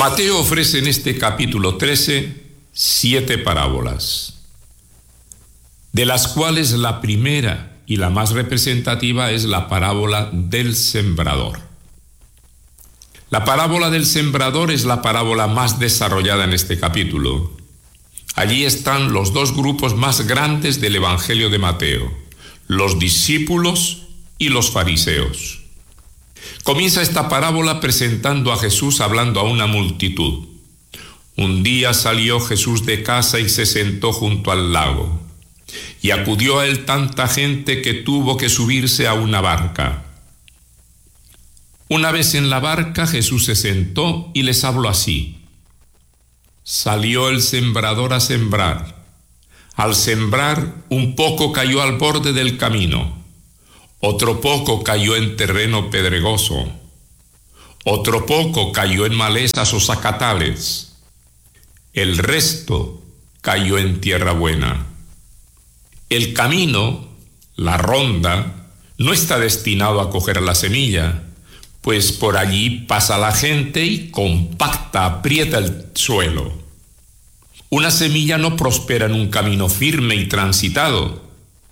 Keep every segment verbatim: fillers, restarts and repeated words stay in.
Mateo ofrece en este capítulo trece siete parábolas, de las cuales la primera y la más representativa es la parábola del sembrador. La parábola del sembrador es la parábola más desarrollada en este capítulo. Allí están los dos grupos más grandes del Evangelio de Mateo, los discípulos y los fariseos. Comienza esta parábola presentando a Jesús hablando a una multitud. Un día salió Jesús de casa y se sentó junto al lago. Y acudió a él tanta gente que tuvo que subirse a una barca. Una vez en la barca, Jesús se sentó y les habló así. Salió el sembrador a sembrar. Al sembrar, un poco cayó al borde del camino. Otro poco cayó en terreno pedregoso. Otro poco cayó en malezas o zacatales. El resto cayó en tierra buena. El camino, la ronda, no está destinado a coger la semilla, pues por allí pasa la gente y compacta, aprieta el suelo. Una semilla no prospera en un camino firme y transitado.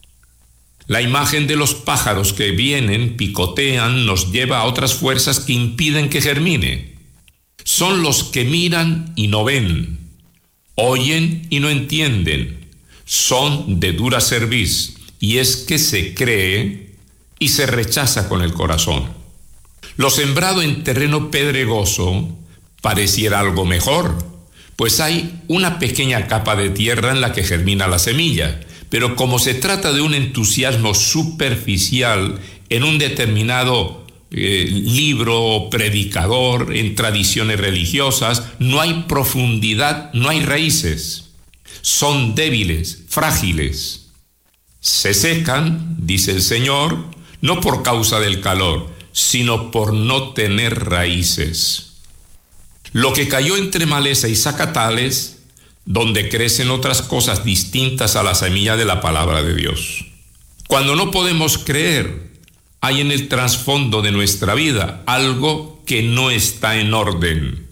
La imagen de los pájaros que vienen, picotean, nos lleva a otras fuerzas que impiden que germine. Son los que miran y no ven, oyen y no entienden. Son de dura cerviz, y es que se cree y se rechaza con el corazón. Lo sembrado en terreno pedregoso pareciera algo mejor, pues hay una pequeña capa de tierra en la que germina la semilla, pero como se trata de un entusiasmo superficial en un determinado eh, libro o predicador, en tradiciones religiosas, no hay profundidad, no hay raíces. Son débiles, frágiles. Se secan, dice el Señor, no por causa del calor, sino por no tener raíces. Lo que cayó entre maleza y zacatales, donde crecen otras cosas distintas a la semilla de la palabra de Dios. Cuando no podemos creer, hay en el trasfondo de nuestra vida algo que no está en orden.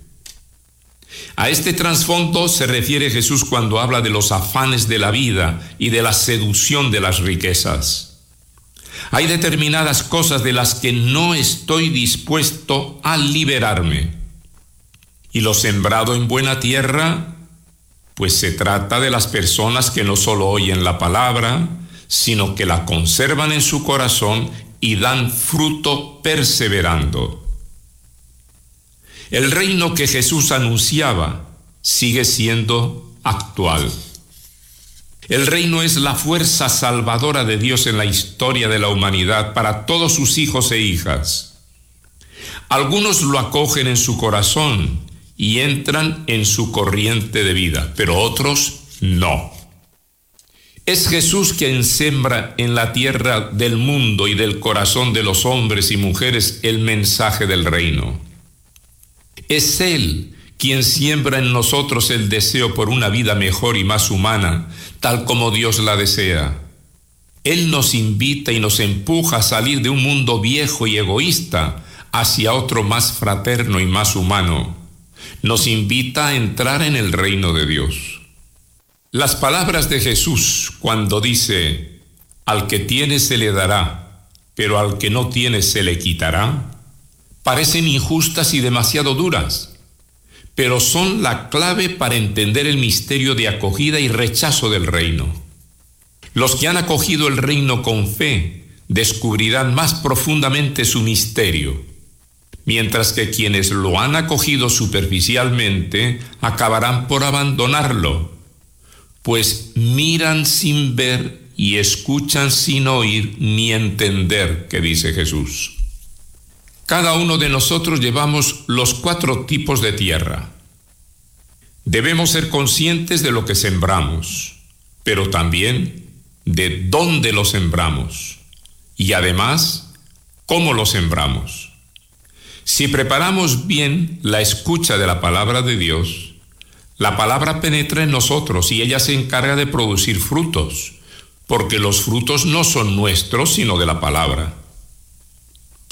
A este trasfondo se refiere Jesús cuando habla de los afanes de la vida y de la seducción de las riquezas. Hay determinadas cosas de las que no estoy dispuesto a liberarme. Y lo sembrado en buena tierra, pues se trata de las personas que no solo oyen la palabra, sino que la conservan en su corazón y dan fruto perseverando. El reino que Jesús anunciaba sigue siendo actual. El reino es la fuerza salvadora de Dios en la historia de la humanidad para todos sus hijos e hijas. Algunos lo acogen en su corazón y entran en su corriente de vida, pero otros no. Es Jesús quien siembra en la tierra del mundo y del corazón de los hombres y mujeres el mensaje del reino. Es Él quien siembra en nosotros el deseo por una vida mejor y más humana, tal como Dios la desea. Él nos invita y nos empuja a salir de un mundo viejo y egoísta hacia otro más fraterno y más humano. Nos invita a entrar en el reino de Dios. Las palabras de Jesús cuando dice, al que tiene se le dará, pero al que no tiene se le quitará, parecen injustas y demasiado duras, pero son la clave para entender el misterio de acogida y rechazo del reino. Los que han acogido el reino con fe descubrirán más profundamente su misterio, mientras que quienes lo han acogido superficialmente acabarán por abandonarlo, pues miran sin ver y escuchan sin oír ni entender, que dice Jesús. Cada uno de nosotros llevamos los cuatro tipos de tierra. Debemos ser conscientes de lo que sembramos, pero también de dónde lo sembramos y además cómo lo sembramos. Si preparamos bien la escucha de la palabra de Dios, la palabra penetra en nosotros y ella se encarga de producir frutos, porque los frutos no son nuestros, sino de la palabra.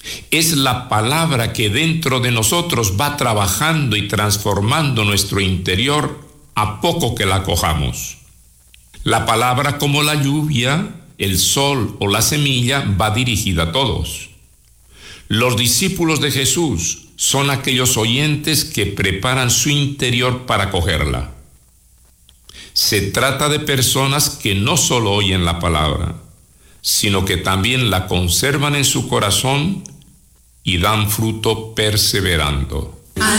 Es la palabra que dentro de nosotros va trabajando y transformando nuestro interior a poco que la cojamos. La palabra, como la lluvia, el sol o la semilla, va dirigida a todos. Los discípulos de Jesús son aquellos oyentes que preparan su interior para acogerla. Se trata de personas que no solo oyen la palabra, sino que también la conservan en su corazón y dan fruto perseverando.